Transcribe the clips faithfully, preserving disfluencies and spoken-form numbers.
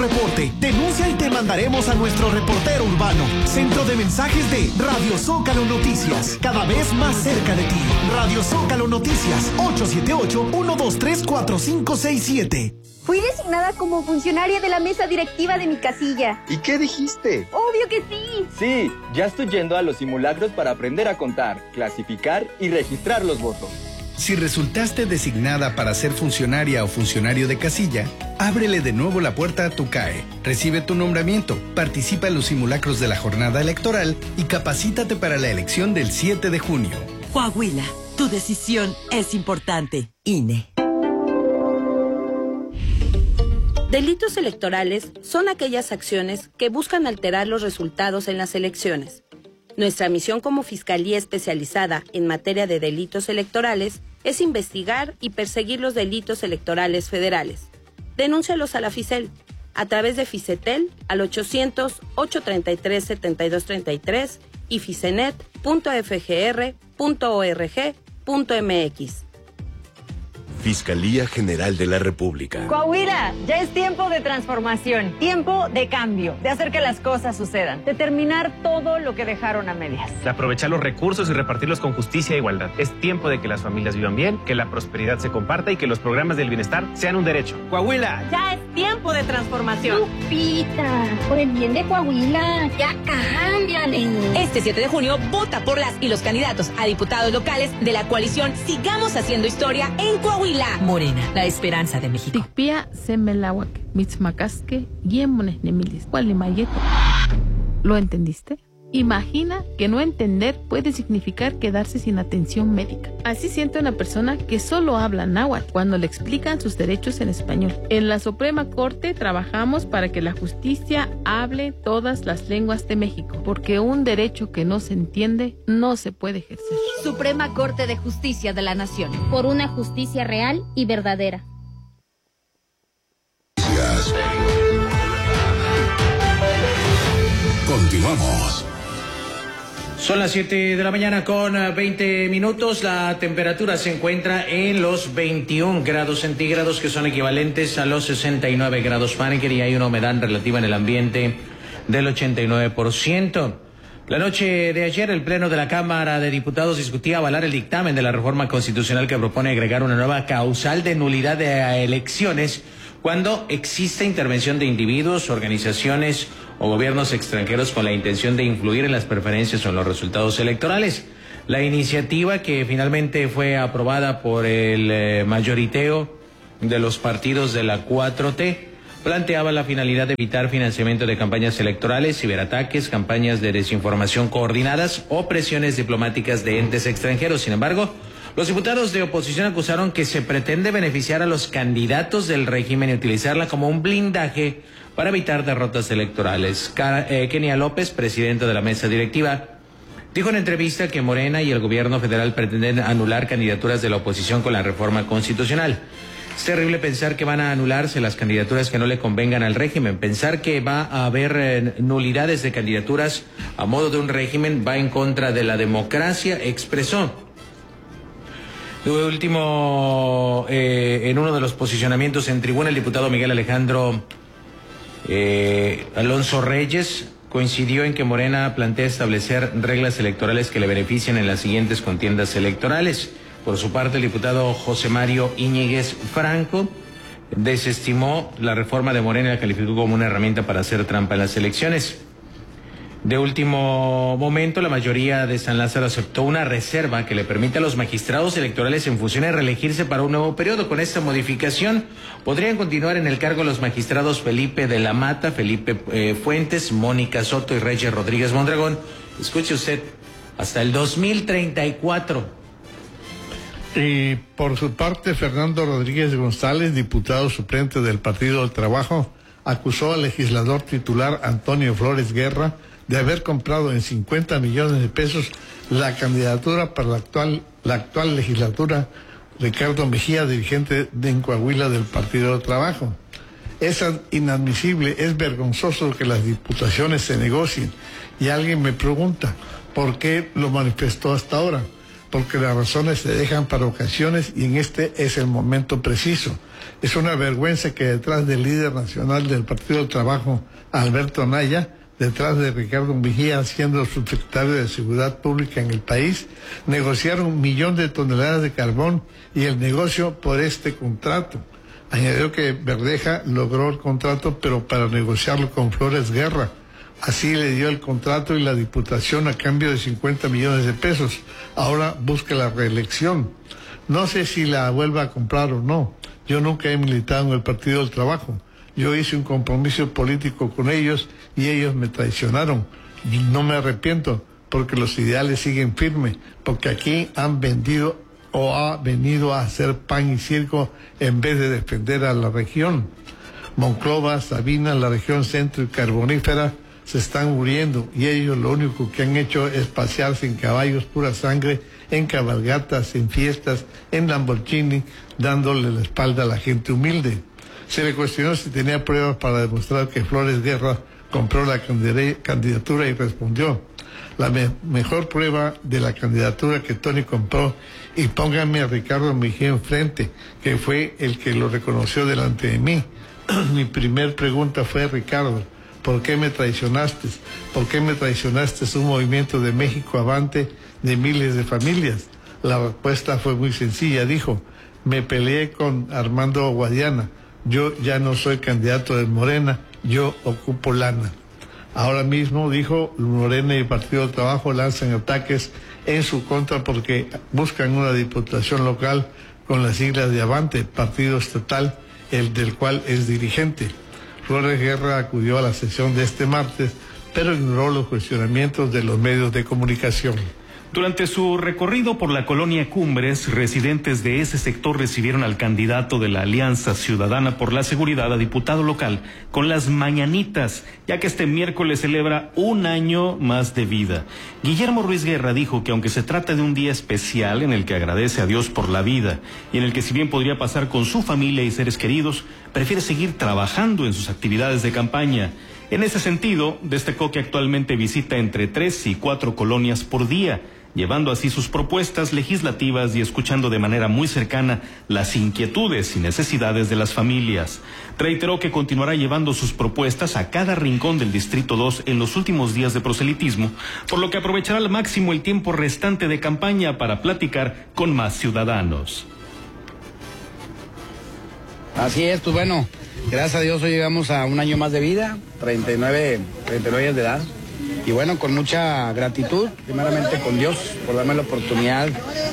reporte. Denuncia y te mandaremos a nuestro reportero urbano. Centro de mensajes de Radio Zócalo Noticias. Cada vez más cerca de ti. Radio Zócalo Noticias. ocho siete ocho, uno dos tres, cuatro cinco seis siete. Fui designada como funcionaria de la mesa directiva de mi casilla. ¿Y qué dijiste? ¡Obvio que sí! Sí, ya estoy yendo a los simulacros para aprender a contar, clasificar y registrar los votos. Si resultaste designada para ser funcionaria o funcionario de casilla, ábrele de nuevo la puerta a tu C A E. Recibe tu nombramiento, participa en los simulacros de la jornada electoral y capacítate para la elección del siete de junio. Coahuila, tu decisión es importante. I N E. Delitos electorales son aquellas acciones que buscan alterar los resultados en las elecciones. Nuestra misión como Fiscalía Especializada en materia de delitos electorales es investigar y perseguir los delitos electorales federales. Denúncialos a la FICEL a través de FICETEL al ochocientos, ocho treinta y tres, setenta y dos treinta y tres y ficenet punto f g r punto org punto m x. Fiscalía General de la República. Coahuila, ya es tiempo de transformación, tiempo de cambio, de hacer que las cosas sucedan, de terminar todo lo que dejaron a medias. De aprovechar los recursos y repartirlos con justicia e igualdad. Es tiempo de que las familias vivan bien, que la prosperidad se comparta y que los programas del bienestar sean un derecho. Coahuila. Ya es tiempo de transformación. Lupita, por el bien de Coahuila, ya cámbiale. Este siete de junio, vota por las y los candidatos a diputados locales de la coalición Sigamos Haciendo Historia en Coahuila. Morena, la esperanza de México. Tikpia semelawak, mitzmacasque, yemones nemilis, cualimayeto. ¿Lo entendiste? Imagina que no entender puede significar quedarse sin atención médica. Así siente una persona que solo habla náhuatl cuando le explican sus derechos en español. En la Suprema Corte trabajamos para que la justicia hable todas las lenguas de México, porque un derecho que no se entiende no se puede ejercer. Suprema Corte de Justicia de la Nación. Por una justicia real y verdadera. Continuamos. Son las siete de la mañana con veinte minutos. La temperatura se encuentra en los veintiún grados centígrados, que son equivalentes a los sesenta y nueve grados Fahrenheit, y hay una humedad relativa en el ambiente del ochenta y nueve por ciento. La noche de ayer, el Pleno de la Cámara de Diputados discutía avalar el dictamen de la reforma constitucional que propone agregar una nueva causal de nulidad de elecciones cuando exista intervención de individuos, organizaciones o gobiernos extranjeros con la intención de influir en las preferencias o en los resultados electorales. La iniciativa, que finalmente fue aprobada por el eh, mayoriteo de los partidos de la cuatro T, planteaba la finalidad de evitar financiamiento de campañas electorales, ciberataques, campañas de desinformación coordinadas o presiones diplomáticas de entes extranjeros. Sin embargo, los diputados de oposición acusaron que se pretende beneficiar a los candidatos del régimen y utilizarla como un blindaje para evitar derrotas electorales. Kenia López, presidenta de la mesa directiva, dijo en entrevista que Morena y el gobierno federal pretenden anular candidaturas de la oposición con la reforma constitucional. Es terrible pensar que van a anularse las candidaturas que no le convengan al régimen. Pensar que va a haber eh, nulidades de candidaturas a modo de un régimen va en contra de la democracia, expresó. De último, eh, en uno de los posicionamientos en tribuna, el diputado Miguel Alejandro eh, Alonso Reyes coincidió en que Morena plantea establecer reglas electorales que le beneficien en las siguientes contiendas electorales. Por su parte, el diputado José Mario Íñiguez Franco desestimó la reforma de Morena y la calificó como una herramienta para hacer trampa en las elecciones. De último momento, la mayoría de San Lázaro aceptó una reserva que le permite a los magistrados electorales en funciones reelegirse para un nuevo periodo. Con esta modificación podrían continuar en el cargo los magistrados Felipe de la Mata, Felipe eh, Fuentes, Mónica Soto y Reyes Rodríguez Mondragón. Escuche usted, hasta el dos mil treinta y cuatro. Y por su parte, Fernando Rodríguez González, diputado suplente del Partido del Trabajo, acusó al legislador titular Antonio Flores Guerra de haber comprado en cincuenta millones de pesos la candidatura para la actual, la actual legislatura Ricardo Mejía, dirigente de Coahuila del Partido del Trabajo. Es inadmisible, es vergonzoso que las diputaciones se negocien. Y alguien me pregunta, ¿por qué lo manifestó hasta ahora? Porque las razones se dejan para ocasiones y en este es el momento preciso. Es una vergüenza que detrás del líder nacional del Partido del Trabajo, Alberto Anaya, detrás de Ricardo Mejía siendo subsecretario de Seguridad Pública en el país, negociaron un millón de toneladas de carbón y el negocio por este contrato. Añadió que Verdeja logró el contrato, pero para negociarlo con Flores Guerra. Así le dio el contrato y la diputación a cambio de cincuenta millones de pesos. Ahora busca la reelección. No sé si la vuelva a comprar o no. Yo nunca he militado en el Partido del Trabajo. Yo hice un compromiso político con ellos y ellos me traicionaron. Y no me arrepiento porque los ideales siguen firmes, porque aquí han vendido o ha venido a hacer pan y circo en vez de defender a la región. Monclova, Sabina, la región centro y carbonífera se están muriendo y ellos lo único que han hecho es pasearse en caballos pura sangre, en cabalgatas, en fiestas, en Lamborghini, dándole la espalda a la gente humilde. Se le cuestionó si tenía pruebas para demostrar que Flores Guerra compró la candidatura y respondió: la me mejor prueba de la candidatura que Tony compró, y póngame a Ricardo Mejía enfrente, que fue el que lo reconoció delante de mí. Mi primer pregunta fue: Ricardo, ¿por qué me traicionaste? ¿Por qué me traicionaste un movimiento de México Avante de miles de familias? La respuesta fue muy sencilla, dijo: me peleé con Armando Guadiana, yo ya no soy candidato de Morena, yo ocupo lana. Ahora mismo, dijo, Morena y el Partido del Trabajo lanzan ataques en su contra porque buscan una diputación local con las siglas de Avante, partido estatal, el del cual es dirigente. Flores Guerra acudió a la sesión de este martes, pero ignoró los cuestionamientos de los medios de comunicación. Durante su recorrido por la colonia Cumbres, residentes de ese sector recibieron al candidato de la Alianza Ciudadana por la Seguridad a diputado local con las mañanitas, ya que este miércoles celebra un año más de vida. Guillermo Ruiz Guerra dijo que aunque se trata de un día especial en el que agradece a Dios por la vida y en el que si bien podría pasar con su familia y seres queridos, prefiere seguir trabajando en sus actividades de campaña. En ese sentido, destacó que actualmente visita entre tres y cuatro colonias por día, llevando así sus propuestas legislativas y escuchando de manera muy cercana las inquietudes y necesidades de las familias. Reiteró que continuará llevando sus propuestas a cada rincón del Distrito dos en los últimos días de proselitismo, por lo que aprovechará al máximo el tiempo restante de campaña para platicar con más ciudadanos. Así es, pues bueno, gracias a Dios hoy llegamos a un año más de vida, treinta y nueve, treinta y nueve años de edad. Y bueno, con mucha gratitud, primeramente con Dios, por darme la oportunidad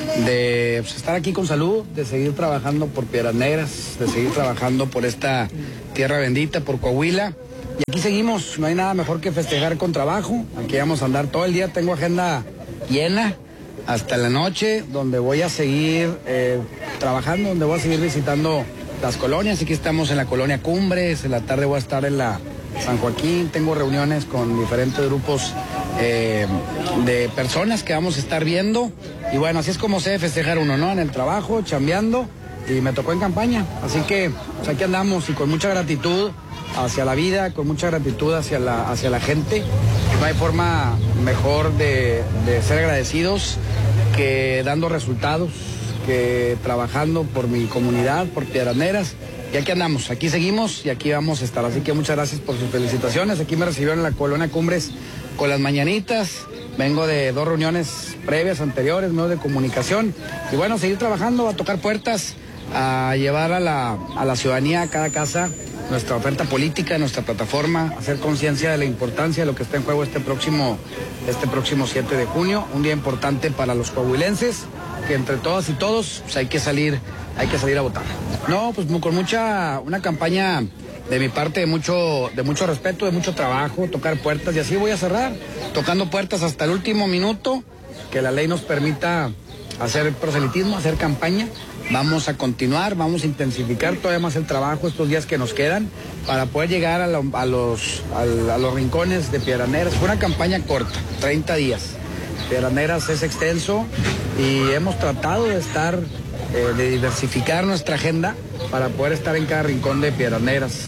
de pues, estar aquí con salud, de seguir trabajando por Piedras Negras, de seguir trabajando por esta tierra bendita, por Coahuila. Y aquí seguimos, no hay nada mejor que festejar con trabajo. Aquí vamos a andar todo el día, tengo agenda llena hasta la noche, donde voy a seguir eh, trabajando, donde voy a seguir visitando las colonias. Aquí estamos en la colonia Cumbres, en la tarde voy a estar en la San Joaquín, tengo reuniones con diferentes grupos eh, de personas que vamos a estar viendo. Y bueno, así es como se debe festejar uno, ¿no? En el trabajo, chambeando, y me tocó en campaña. Así que pues aquí andamos y con mucha gratitud hacia la vida, con mucha gratitud hacia la, hacia la gente. No hay forma mejor de, de ser agradecidos que dando resultados, que trabajando por mi comunidad, por Piedras Negras. Y aquí andamos, aquí seguimos y aquí vamos a estar. Así que muchas gracias por sus felicitaciones. Aquí me recibieron en la colonia Cumbres con las mañanitas. Vengo de dos reuniones previas, anteriores, medios de comunicación. Y bueno, seguir trabajando, a tocar puertas, a llevar a la, a la ciudadanía, a cada casa, nuestra oferta política, nuestra plataforma, hacer conciencia de la importancia de lo que está en juego este próximo, este próximo siete de junio. Un día importante para los coahuilenses, que entre todas y todos pues hay que salir, hay que salir a votar. No, pues con mucha, una campaña de mi parte de mucho, de mucho respeto, de mucho trabajo, tocar puertas, y así voy a cerrar, tocando puertas hasta el último minuto, que la ley nos permita hacer proselitismo, hacer campaña. Vamos a continuar, vamos a intensificar todavía más el trabajo estos días que nos quedan para poder llegar a, lo, a, los, a, a los rincones de Piedras Negras. Fue una campaña corta, treinta días. Piedras Negras es extenso y hemos tratado de estar, eh, de diversificar nuestra agenda para poder estar en cada rincón de Piedras Negras.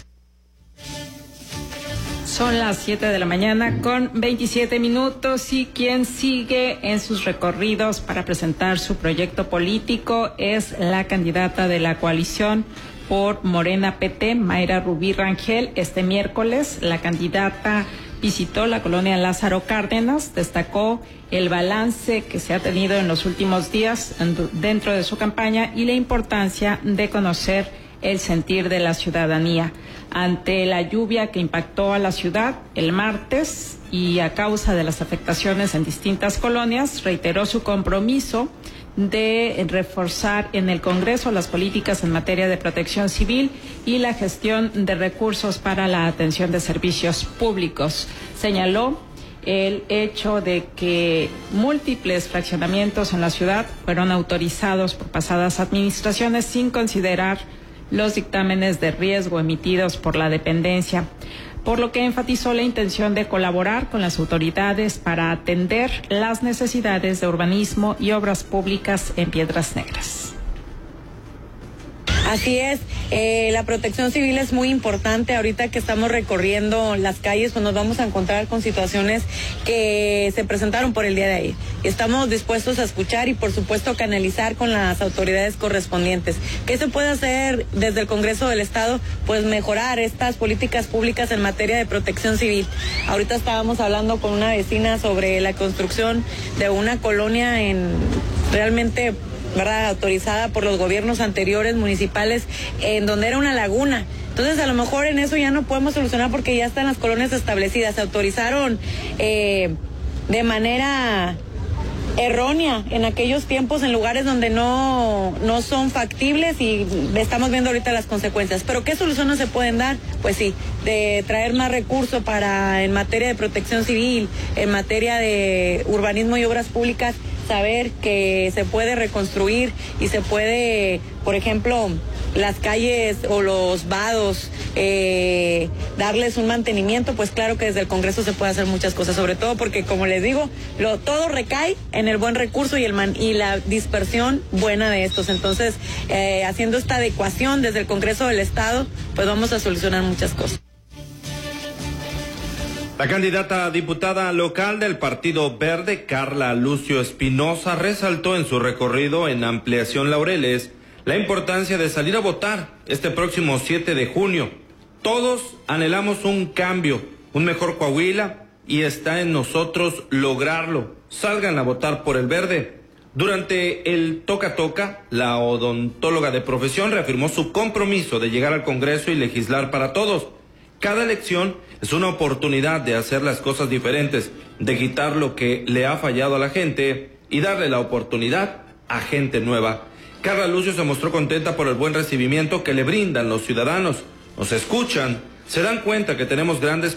Son las siete de la mañana con veintisiete minutos y quien sigue en sus recorridos para presentar su proyecto político es la candidata de la coalición por Morena P T, Mayra Rubí Rangel. Este miércoles la candidata visitó la colonia Lázaro Cárdenas, destacó el balance que se ha tenido en los últimos días dentro de su campaña y la importancia de conocer el sentir de la ciudadanía. Ante la lluvia que impactó a la ciudad el martes y a causa de las afectaciones en distintas colonias, reiteró su compromiso de reforzar en el Congreso las políticas en materia de protección civil y la gestión de recursos para la atención de servicios públicos. Señaló el hecho de que múltiples fraccionamientos en la ciudad fueron autorizados por pasadas administraciones sin considerar los dictámenes de riesgo emitidos por la dependencia, por lo que enfatizó la intención de colaborar con las autoridades para atender las necesidades de urbanismo y obras públicas en Piedras Negras. Así es, eh, la protección civil es muy importante. Ahorita que estamos recorriendo las calles, pues nos vamos a encontrar con situaciones que se presentaron por el día de ayer. Estamos dispuestos a escuchar y por supuesto canalizar con las autoridades correspondientes. ¿Qué se puede hacer desde el Congreso del Estado? Pues mejorar estas políticas públicas en materia de protección civil. Ahorita estábamos hablando con una vecina sobre la construcción de una colonia en realmente, ¿verdad?, autorizada por los gobiernos anteriores municipales, en donde era una laguna. Entonces, a lo mejor en eso ya no podemos solucionar porque ya están las colonias establecidas. Se autorizaron eh, de manera errónea en aquellos tiempos en lugares donde no, no son factibles y estamos viendo ahorita las consecuencias. ¿Pero qué soluciones se pueden dar? Pues sí, de traer más recursos para en materia de protección civil, en materia de urbanismo y obras públicas, saber que se puede reconstruir y se puede, por ejemplo, las calles o los vados, eh, darles un mantenimiento. Pues claro que desde el Congreso se puede hacer muchas cosas, sobre todo porque, como les digo, lo, todo recae en el buen recurso y, el man, y la dispersión buena de estos. Entonces, eh, haciendo esta adecuación desde el Congreso del Estado, pues vamos a solucionar muchas cosas. La candidata a diputada local del Partido Verde, Carla Lucio Espinosa, resaltó en su recorrido en Ampliación Laureles la importancia de salir a votar este próximo siete de junio. Todos anhelamos un cambio, un mejor Coahuila, y está en nosotros lograrlo. Salgan a votar por el verde. Durante el Toca Toca, la odontóloga de profesión reafirmó su compromiso de llegar al Congreso y legislar para todos. Cada elección es una oportunidad de hacer las cosas diferentes, de quitar lo que le ha fallado a la gente y darle la oportunidad a gente nueva. Carla Lucio se mostró contenta por el buen recibimiento que le brindan los ciudadanos. Nos escuchan, se dan cuenta que tenemos grandes